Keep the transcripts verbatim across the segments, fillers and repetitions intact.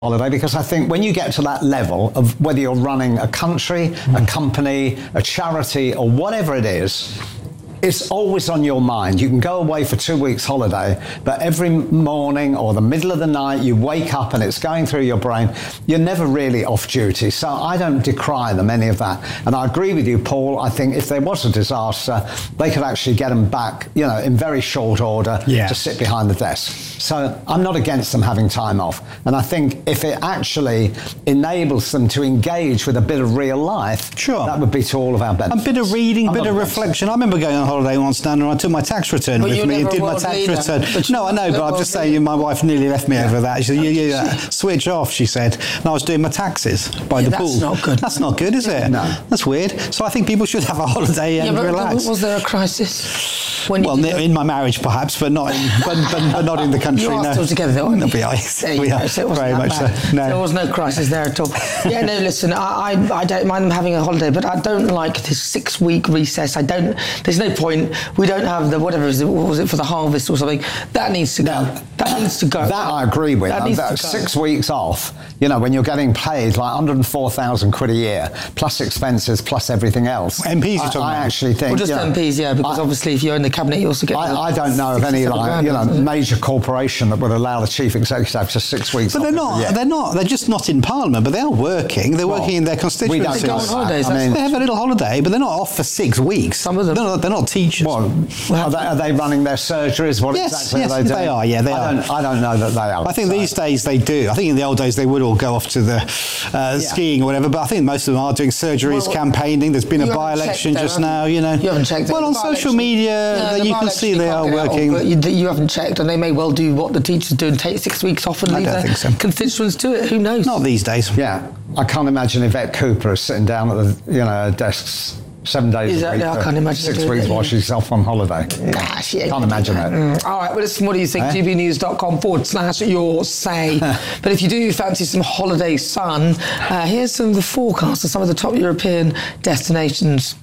holiday, because I think when you get to that level of whether you're running a country, mm. a company, a charity, or whatever it is, it's always on your mind. You can go away for two weeks holiday, but every morning or the middle of the night, you wake up and it's going through your brain. You're never really off duty. So I don't decry them, any of that. And I agree with you, Paul. I think if there was a disaster, they could actually get them back, you know, in very short order yeah. to sit behind the desk. So I'm not against them having time off. And I think if it actually enables them to engage with a bit of real life, sure. that would be to all of our benefits. A bit of reading, a bit of reflection. I remember going on holiday once down and I took my tax return but with me and did my tax leader. return. But no, I know, but I'm just saying my wife nearly left me yeah. over that. She said, you, you uh, switch off, she said. And I was doing my taxes by yeah, the pool. That's not good. That's not good, is it? No. That's weird. So I think people should have a holiday and yeah, but relax. Was there a crisis? When well, in the... my marriage perhaps, but not in, but, but, but not in the country. You are no. still together though, aren't you? We are. We are. So it wasn't very much bad. so. No. There was no crisis there at all. Yeah, no, listen, I, I, I don't mind them having a holiday, but I don't like this six-week recess. I don't, there's no point. We don't have the, whatever is it, what was it, for the harvest or something. That needs to go. No, that needs to go. That I agree with. That needs that to go. Six weeks off, you know, when you're getting paid like one hundred four thousand quid a year, plus expenses, plus everything else. M Ps you're talking I, I actually think... Well, just you know, M Ps, yeah, because I, obviously if you're in the cabinet, you also get... I, I don't know of any, like, you know, major corporation that would allow the chief executive to six weeks But off they're not, year. they're not, they're just not in Parliament, but they are working. They're well, working in their constituencies. They go on holidays. I mean, they have a little holiday, but they're not off for six weeks. Some of them. They're not, they're not teachers. Well, are, they, are they running their surgeries? What yes, exactly yes, are they doing? they are, yeah, they I are. Don't, I don't know that they are. I think so. these days they do. I think in the old days they would all go off to the uh, yeah. skiing or whatever, but I think most of them are doing surgeries, well, campaigning. There's been a by-election just now, you know. You haven't checked. Well, on social media, yeah, you can see they are working. But you, you haven't checked, and they may well do what the teachers do and take six weeks off and leave their so. constituents to it. Who knows? Not these days. Yeah, I can't imagine Yvette Cooper is sitting down at the, you know, desks seven days exactly. a week I can't imagine six weeks while she's off on holiday. Nah, she can't imagine it. Mm. All right, well, listen, what do you think? Eh? gbnews.com forward slash your say. But if you do fancy some holiday sun, uh, here's some of the forecasts of some of the top European destinations.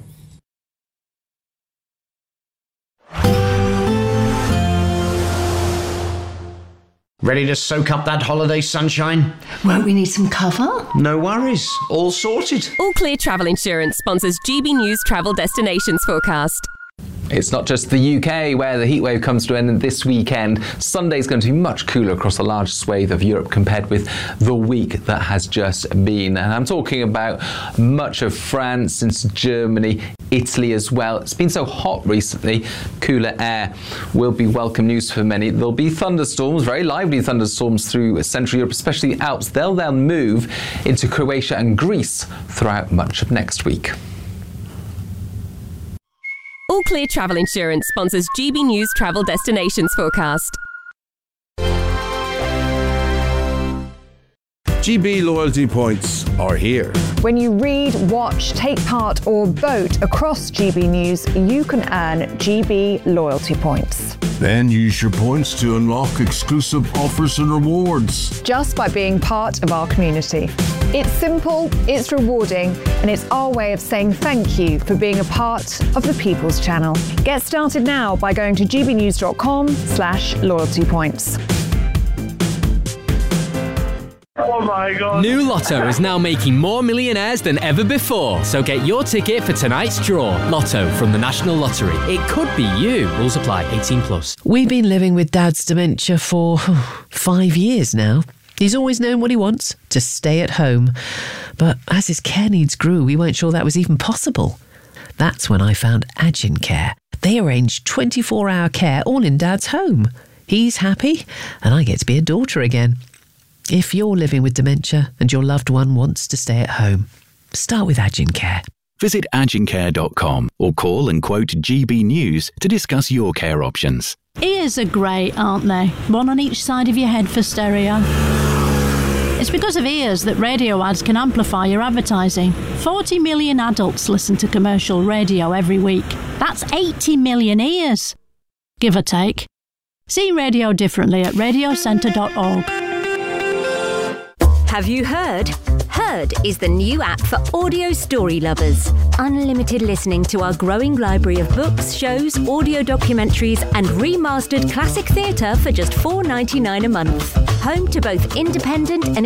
Ready to soak up that holiday sunshine? Won't we need some cover? No worries. All sorted. All Clear Travel Insurance sponsors G B News Travel Destinations Forecast. It's not just the U K where the heatwave comes to an end this weekend. Sunday's going to be much cooler across a large swathe of Europe compared with the week that has just been. And I'm talking about much of France, into Germany, Italy as well. It's been so hot recently. Cooler air will be welcome news for many. There'll be thunderstorms, very lively thunderstorms through Central Europe, especially the Alps. They'll then move into Croatia and Greece throughout much of next week. All Clear Travel Insurance sponsors G B News Travel Destinations Forecast. G B loyalty points are here. When you read, watch, take part or vote across G B News, you can earn G B loyalty points. Then use your points to unlock exclusive offers and rewards. Just by being part of our community. It's simple, it's rewarding, and it's our way of saying thank you for being a part of the People's Channel. Get started now by going to gbnews.com slash loyalty points. Oh my God. New Lotto is now making more millionaires than ever before. So get your ticket for tonight's draw. Lotto from the National Lottery. It could be you. Rules apply. eighteen plus. We've been living with Dad's dementia for oh, five years now. He's always known what he wants, to stay at home. But as his care needs grew, we weren't sure that was even possible. That's when I found Agin Care. They arrange twenty-four hour care all in Dad's home. He's happy, and I get to be a daughter again. If you're living with dementia and your loved one wants to stay at home, start with Agin Care. Visit agin care dot com or call and quote G B News to discuss your care options. Ears are great, aren't they? One on each side of your head for stereo. It's because of ears that radio ads can amplify your advertising. forty million adults listen to commercial radio every week. That's eighty million ears, give or take. See radio differently at radio centre dot org. Have you heard? Heard Third is the new app for audio story lovers. Unlimited listening to our growing library of books, shows, audio documentaries, and remastered classic theatre for just four dollars ninety-nine a month. Home to both independent and